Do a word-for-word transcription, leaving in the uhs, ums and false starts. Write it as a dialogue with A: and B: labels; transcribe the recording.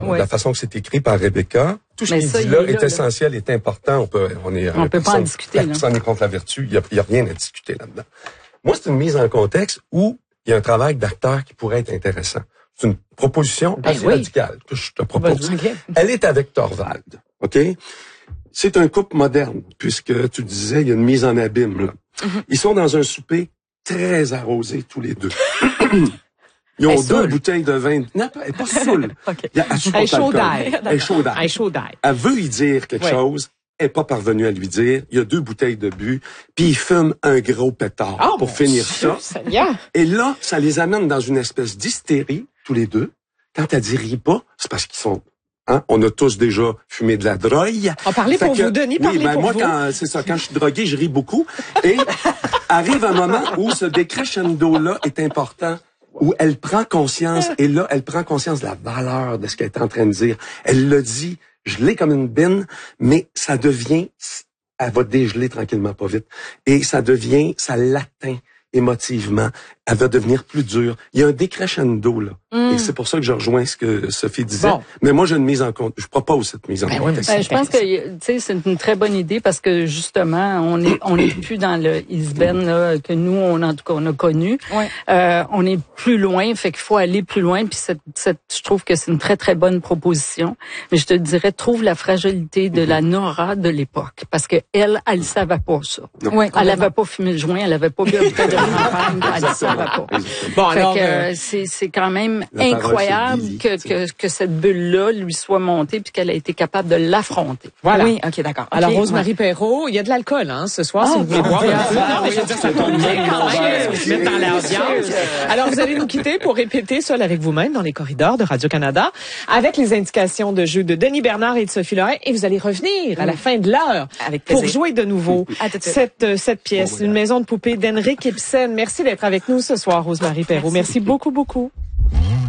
A: ouais.
B: la façon que c'est écrit par Rebecca. Tout ce qu'il dit là est, est essentiel, est important. On peut, on est,
A: on peut pas en discuter.
B: Personne n'est contre la vertu. Il y a, il y a rien à discuter là-dedans. Moi, c'est une mise en contexte où il y a un travail d'acteur qui pourrait être intéressant. C'est une proposition
A: ben
B: assez
A: oui.
B: radicale que je te propose.
A: Ben, okay.
B: Elle est avec Thorvald, OK? C'est un couple moderne, puisque tu disais, il y a une mise en abîme, là. Mm-hmm. Ils sont dans un souper très arrosé, tous les deux. Ils ont elle deux saoule. bouteilles de vin. Non, elle n'est pas saoule.
A: Okay.
B: Elle, elle,
A: elle est chaud d'ail.
B: Elle est chaud d'ail.
A: Elle est chaud d'ail.
B: Elle veut y dire quelque ouais. chose. Elle n'est pas parvenue à lui dire. Il y a deux bouteilles de but. Puis ils fument un gros pétard oh, pour finir Dieu, ça.
A: Seigneur.
B: Et là, ça les amène dans une espèce d'hystérie, tous les deux. Quand elle dit ris pas, c'est parce qu'ils sont... Hein? On a tous déjà fumé de la drogue.
A: On parlait pour que, vous, Denis, parlez
B: oui, ben
A: pour
B: moi,
A: vous.
B: Quand, c'est ça, quand je suis drogué, je ris beaucoup. Et arrive un moment où ce décrescendo-là est important, où elle prend conscience, et là, elle prend conscience de la valeur de ce qu'elle est en train de dire. Elle le dit, je l'ai comme une bine, mais ça devient, elle va dégeler tranquillement, pas vite. Et ça devient, ça l'atteint émotivement. Elle va devenir plus dure. Il y a un décrescendo, là. Mm. Et c'est pour ça que je rejoins ce que Sophie disait. Bon. Mais moi, j'ai une mise en compte. Je propose cette mise en ben contexte.
A: Oui, ben, je pense que, tu sais, c'est une très bonne idée parce que, justement, on est, on est plus dans le Isben, là, que nous, on, en tout cas, on a connu.
C: Ouais.
A: Euh, on est plus loin, fait qu'il faut aller plus loin. Puis cette, cette, je trouve que c'est une très, très bonne proposition. Mais je te dirais, trouve la fragilité de mm-hmm. la Nora de l'époque. Parce que elle, elle savait pas ça.
C: Oui,
A: elle avait pas fumé le joint, elle avait pas bu un bouteille de champagne, elle ne savait pas.
C: Bon,
A: fait
C: alors,
A: que,
C: euh,
A: c'est, c'est quand même incroyable Billy, que, que, que cette bulle-là lui soit montée puis qu'elle a été capable de l'affronter.
C: Voilà. Oui, OK, d'accord.
A: Okay,
C: alors, Rosemary
A: ouais.
C: Perrault, il y a de l'alcool, hein, ce soir,
A: oh,
C: si vous voulez boire. Non, mais je veux dire, ça tombe bien quand même.
A: Se
C: mettre dans l'ambiance. Alors, vous allez nous quitter pour répéter seul avec vous-même dans les corridors de Radio-Canada avec les indications de jeu de Denis Bernard et de Sophie Lorrain. Et vous allez revenir à la fin de l'heure pour jouer de nouveau cette, cette pièce, Une maison de poupée d'Henrik Ibsen. Merci d'être avec nous ce soir, Rosemary Perrault. Merci beaucoup, beaucoup.